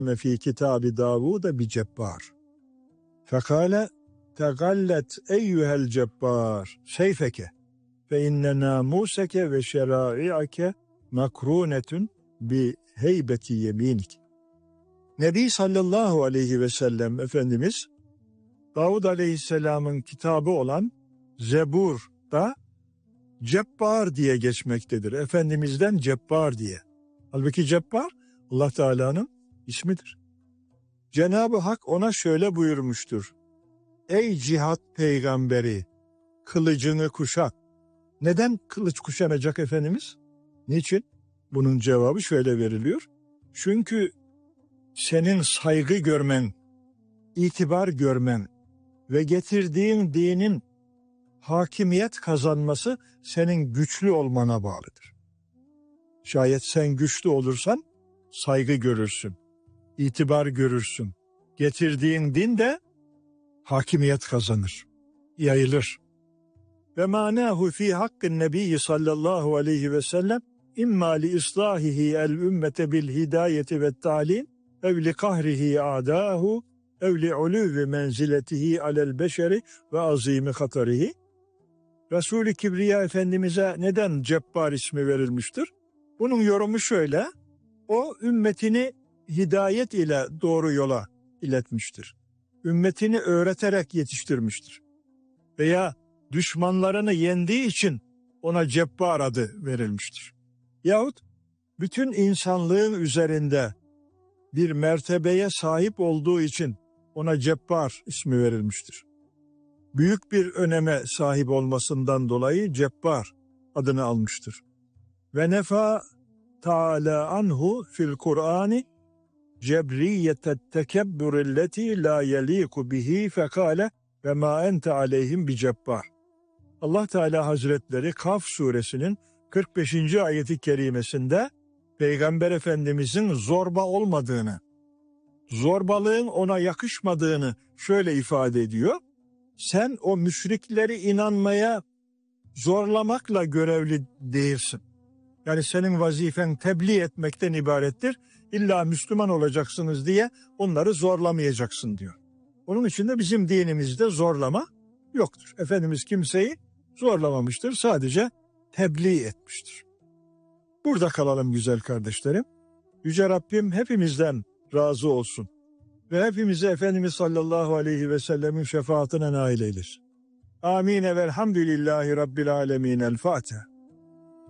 fi kitabi Davud bi cebbar. Fekale tegallet eyyuhel cebbar seyfeke fe inne namuseke ve şerai'ake makrunetun bi heybeti yeminik. Nebi sallallahu aleyhi ve sellem Efendimiz Davud aleyhisselamın kitabı olan Zebur'da Cebbar diye geçmektedir. Efendimiz'den Cebbar diye. Halbuki Cebbar Allah Teala'nın ismidir. Cenab-ı Hak ona şöyle buyurmuştur. Ey cihat peygamberi, kılıcını kuşat. Neden kılıç kuşanacak Efendimiz? Niçin? Bunun cevabı şöyle veriliyor. Çünkü senin saygı görmen, itibar görmen ve getirdiğin dinin hakimiyet kazanması senin güçlü olmana bağlıdır. Şayet sen güçlü olursan saygı görürsün, itibar görürsün. Getirdiğin din de hakimiyet kazanır, yayılır. Ve manahu fi hakkın nebiyyi sallallahu aleyhi ve sellem imma li islahihi el ümmete bil hidayeti ve ta'lim ev li kahrihi a'dahu ev li ulûvi menziletihi alel beşeri ve azimi hatarihi. Resul-i Kibriya Efendimiz'e neden Cebbar ismi verilmiştir? Bunun yorumu şöyle, o ümmetini hidayet ile doğru yola iletmiştir. Ümmetini öğreterek yetiştirmiştir. Veya düşmanlarını yendiği için ona Cebbar adı verilmiştir. Yahut bütün insanlığın üzerinde bir mertebeye sahip olduğu için ona Cebbar ismi verilmiştir. Büyük bir öneme sahip olmasından dolayı Cebbar adını almıştır. Ve nefa Teala anhu fil Kur'ani cebriyetet tekebbürilleti la yeliku bihi fekale ve ma ente aleyhim bi cebbar. Allah Teala Hazretleri Kaf suresinin 45. ayeti kerimesinde Peygamber Efendimizin zorba olmadığını, zorbalığın ona yakışmadığını şöyle ifade ediyor. Sen o müşrikleri inanmaya zorlamakla görevli değilsin. Yani senin vazifen tebliğ etmekten ibarettir. İlla Müslüman olacaksınız diye onları zorlamayacaksın diyor. Onun için de bizim dinimizde zorlama yoktur. Efendimiz kimseyi zorlamamıştır. Sadece tebliğ etmiştir. Burada kalalım güzel kardeşlerim. Yüce Rabbim hepimizden razı olsun. Ve hepimizi Efendimiz sallallahu aleyhi ve sellemin şefaatine nail eylesin. Amin ve elhamdülillahi rabbil alemin. El Fatiha.